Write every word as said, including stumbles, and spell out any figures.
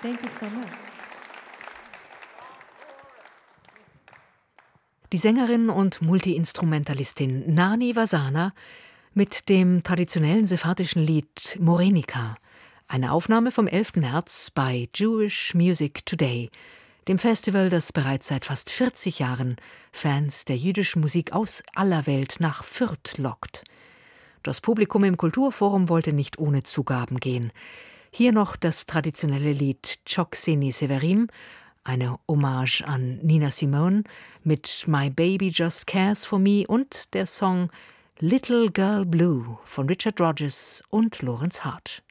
Thank you so much. Die Sängerin und Multiinstrumentalistin Nani Wasana mit dem traditionellen sephardischen Lied Morenica, eine Aufnahme vom elften März bei Jewish Music Today, dem Festival, das bereits seit fast vierzig Jahren Fans der jüdischen Musik aus aller Welt nach Fürth lockt. Das Publikum im Kulturforum wollte nicht ohne Zugaben gehen. Hier noch das traditionelle Lied Chokseni Severim, eine Hommage an Nina Simone mit My Baby Just Cares for Me und der Song Little Girl Blue von Richard Rodgers und Lawrence Hart.